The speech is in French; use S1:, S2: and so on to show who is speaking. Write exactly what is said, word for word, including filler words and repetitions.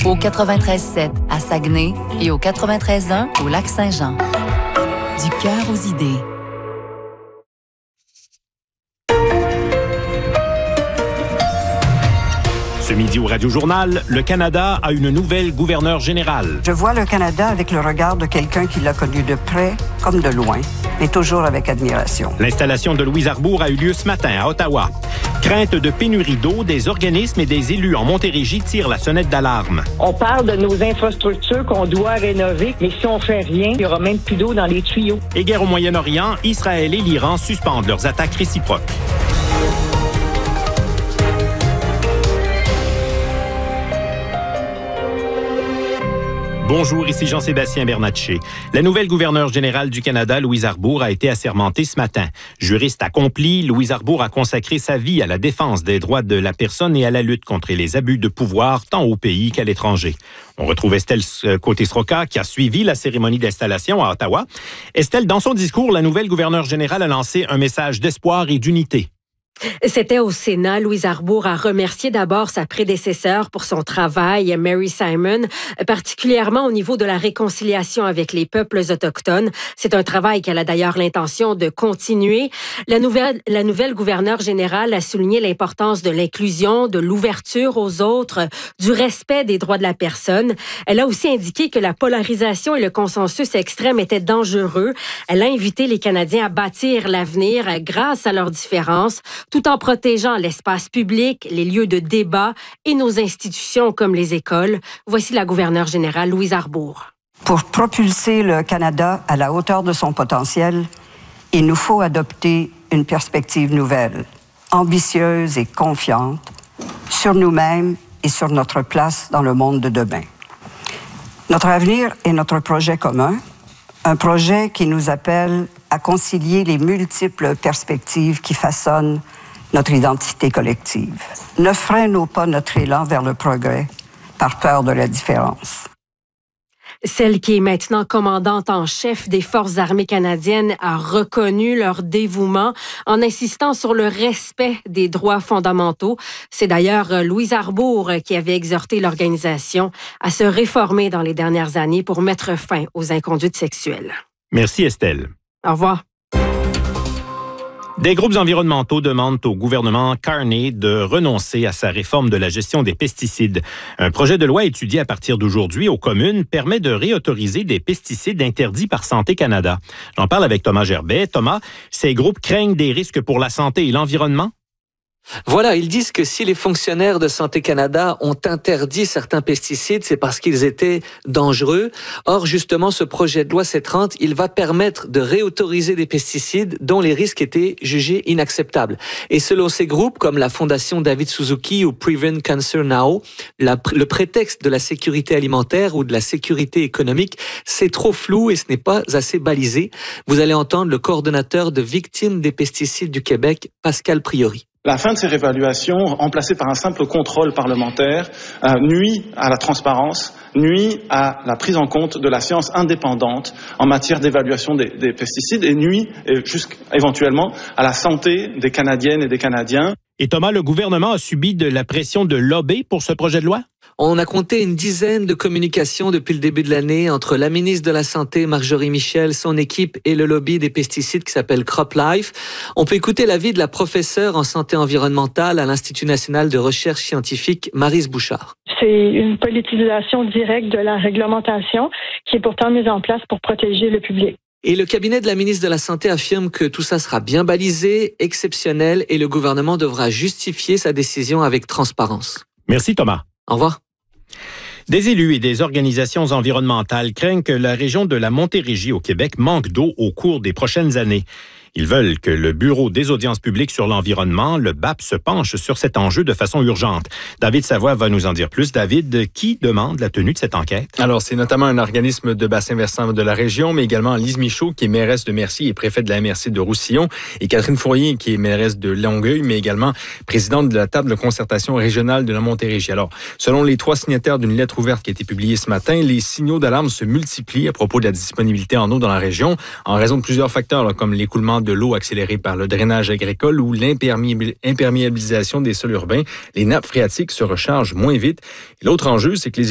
S1: au quatre-vingt-treize sept à Saguenay et au quatre-vingt-treize un au Lac-Saint-Jean. Du cœur aux idées.
S2: Ce midi au Radio-Journal, le Canada a une nouvelle gouverneure générale.
S3: Je vois le Canada avec le regard de quelqu'un qui l'a connu de près comme de loin, mais toujours avec admiration.
S2: L'installation de Louise Arbour a eu lieu ce matin à Ottawa. Crainte de pénurie d'eau, des organismes et des élus en Montérégie tirent la sonnette d'alarme.
S4: On parle de nos infrastructures qu'on doit rénover, mais si on fait rien, il n'y aura même plus d'eau dans les tuyaux.
S2: Et guerre au Moyen-Orient, Israël et l'Iran suspendent leurs attaques réciproques. Bonjour, ici Jean-Sébastien Bernatchez. La nouvelle gouverneure générale du Canada, Louise Arbour, a été assermentée ce matin. Juriste accomplie, Louise Arbour a consacré sa vie à la défense des droits de la personne et à la lutte contre les abus de pouvoir, tant au pays qu'à l'étranger. On retrouve Estelle Côté-Sroka qui a suivi la cérémonie d'installation à Ottawa. Estelle, dans son discours, la nouvelle gouverneure générale a lancé un message d'espoir et d'unité.
S5: C'était au Sénat. Louise Arbour a remercié d'abord sa prédécesseur pour son travail, Mary Simon, particulièrement au niveau de la réconciliation avec les peuples autochtones. C'est un travail qu'elle a d'ailleurs l'intention de continuer. La nouvelle, la nouvelle gouverneure générale a souligné l'importance de l'inclusion, de l'ouverture aux autres, du respect des droits de la personne. Elle a aussi indiqué que la polarisation et le consensus extrême étaient dangereux. Elle a invité les Canadiens à bâtir l'avenir grâce à leurs différences, tout en protégeant l'espace public, les lieux de débat et nos institutions comme les écoles. Voici la gouverneure générale Louise Arbour.
S3: Pour propulser le Canada à la hauteur de son potentiel, il nous faut adopter une perspective nouvelle, ambitieuse et confiante, sur nous-mêmes et sur notre place dans le monde de demain. Notre avenir est notre projet commun, un projet qui nous appelle à concilier les multiples perspectives qui façonnent notre identité collective. Ne freinons pas notre élan vers le progrès par peur de la différence.
S5: Celle qui est maintenant commandante en chef des Forces armées canadiennes a reconnu leur dévouement en insistant sur le respect des droits fondamentaux. C'est d'ailleurs Louise Arbour qui avait exhorté l'organisation à se réformer dans les dernières années pour mettre fin aux inconduites sexuelles.
S2: Merci Estelle.
S5: Au revoir.
S2: Des groupes environnementaux demandent au gouvernement Carney de renoncer à sa réforme de la gestion des pesticides. Un projet de loi étudié à partir d'aujourd'hui aux communes permet de réautoriser des pesticides interdits par Santé Canada. J'en parle avec Thomas Gerbet. Thomas, ces groupes craignent des risques pour la santé et l'environnement?
S6: Voilà, ils disent que si les fonctionnaires de Santé Canada ont interdit certains pesticides, c'est parce qu'ils étaient dangereux. Or, justement, ce projet de loi C trente, il va permettre de réautoriser des pesticides dont les risques étaient jugés inacceptables. Et selon ces groupes, comme la Fondation David Suzuki ou Prevent Cancer Now, la, le prétexte de la sécurité alimentaire ou de la sécurité économique, c'est trop flou et ce n'est pas assez balisé. Vous allez entendre le coordonnateur de victimes des pesticides du Québec, Pascal Priori.
S7: La fin de ces réévaluations, remplacée par un simple contrôle parlementaire, euh, nuit à la transparence, nuit à la prise en compte de la science indépendante en matière d'évaluation des, des pesticides et nuit et jusqu'éventuellement à la santé des Canadiennes et des Canadiens.
S2: Et Thomas, le gouvernement a subi de la pression de lobby pour ce projet de loi?
S6: On a compté une dizaine de communications depuis le début de l'année entre la ministre de la Santé, Marjorie Michel, son équipe et le lobby des pesticides qui s'appelle CropLife. On peut écouter l'avis de la professeure en santé environnementale à l'Institut national de recherche scientifique, Maryse Bouchard.
S8: C'est une politisation directe de la réglementation qui est pourtant mise en place pour protéger le public.
S6: Et le cabinet de la ministre de la Santé affirme que tout ça sera bien balisé, exceptionnel et le gouvernement devra justifier sa décision avec transparence.
S2: Merci Thomas.
S6: Au revoir.
S2: Des élus et des organisations environnementales craignent que la région de la Montérégie au Québec manque d'eau au cours des prochaines années. Ils veulent que le Bureau des audiences publiques sur l'environnement, le B A P, se penche sur cet enjeu de façon urgente. David Savoie va nous en dire plus. David, qui demande la tenue de cette enquête?
S9: Alors, c'est notamment un organisme de bassin versant de la région, mais également Lise Michaud, qui est mairesse de Mercier et préfète de la M R C de Roussillon, et Catherine Fournier, qui est mairesse de Longueuil, mais également présidente de la table de concertation régionale de la Montérégie. Alors, selon les trois signataires d'une lettre ouverte qui a été publiée ce matin, les signaux d'alarme se multiplient à propos de la disponibilité en eau dans la région, en raison de plusieurs facteurs, là, comme l'écoulement de l'eau accélérée par le drainage agricole ou l'imperméabilisation des sols urbains. Les nappes phréatiques se rechargent moins vite. Et l'autre enjeu, c'est que les